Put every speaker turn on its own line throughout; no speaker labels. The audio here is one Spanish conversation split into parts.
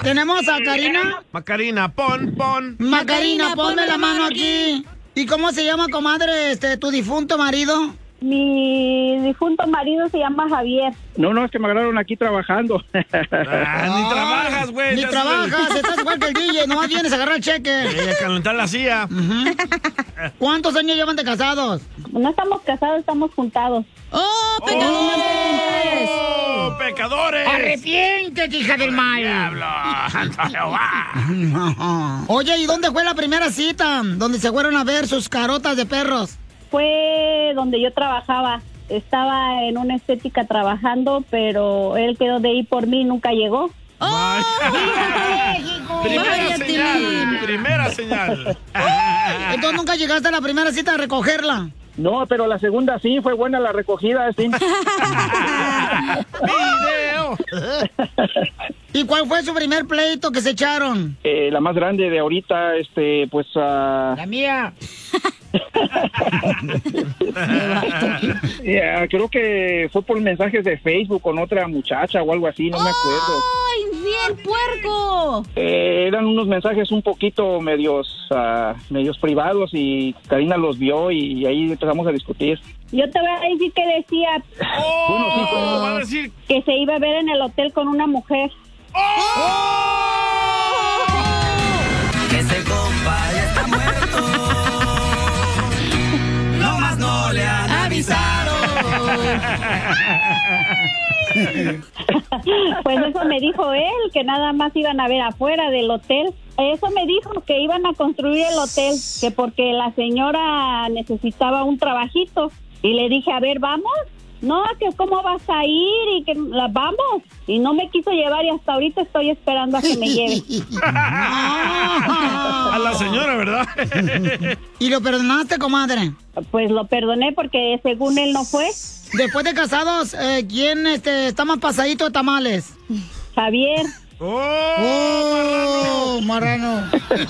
Tenemos a Karina.
Macarena, pon.
Macarena, ponme la mano aquí. ¿Y cómo se llama, comadre, tu difunto marido?
Mi difunto marido se llama Javier.
No, es que me agarraron aquí trabajando.
Ni trabajas, güey.
Ni trabajas, estás igual que el DJ, nomás vienes a agarrar el cheque.
A calentar la silla.
¿Cuántos años llevan de casados?
No estamos casados, estamos juntados.
¡Oh, pecadores!
¡Oh, pecadores!
¡Arrepiéntete, hija del mal!
¡Diablo!
Oye, ¿y dónde fue la primera cita? ¿Donde se fueron a ver sus carotas de perros?
Fue donde yo trabajaba. Estaba en una estética trabajando, pero él quedó de ir por mí y nunca llegó.
¡Oh!
Primera señal.
Entonces, ¿nunca llegaste a la primera cita a recogerla?
No, pero la segunda sí, fue buena la recogida, sí.
¡Video!
¿Y cuál fue su primer pleito que se echaron?
La más grande de ahorita, pues...
La mía.
Creo que fue por mensajes de Facebook con otra muchacha o algo así, no me acuerdo.
¡Ay, bien puerco!
Eran unos mensajes un poquito medios privados y Karina los vio y ahí empezamos a discutir.
Yo te voy a decir que decía
Bueno, sí, ¿cómo va a decir?
que se iba a ver en el hotel con una mujer.
Ese compa ya está muerto. No más no le han avisado.
Pues eso me dijo él, que nada más iban a ver afuera del hotel. Eso me dijo, que iban a construir el hotel, que porque la señora necesitaba un trabajito. Y le dije, a ver, ¿vamos? No, que cómo vas a ir y que vamos. Y no me quiso llevar y hasta ahorita estoy esperando a que me lleve.
A la señora, ¿verdad?
¿Y lo perdonaste, comadre?
Pues lo perdoné porque según él no fue.
Después de casados, ¿quién está más pasadito de tamales?
Javier.
¡Oh, marrano!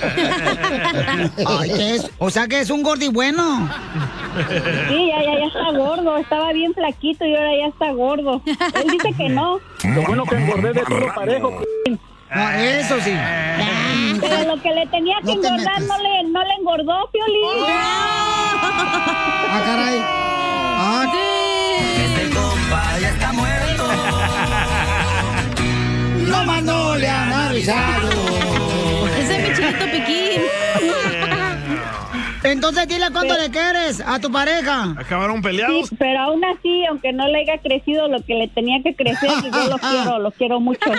Ay, ¿qué es? O sea que es un gordi bueno.
Sí, ya está gordo. Estaba bien flaquito y ahora ya está gordo. Él dice que no.
Lo bueno que engordé de todo parejo.
No, eso sí.
Pero lo que le tenía que engordar no le engordó, Piolín.
Ah, caray.
Este compa ya está muerto.
No más no le han avisado.
Ese es mi chiquito Piquín.
Entonces dile cuánto le quieres a tu pareja.
¿Acabaron peleados?
Sí, pero aún así, aunque no le haya crecido lo que le tenía que crecer, yo lo quiero mucho.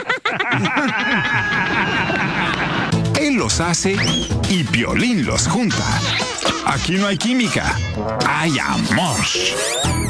Él los hace y Piolín los junta. Aquí no hay química, hay amor.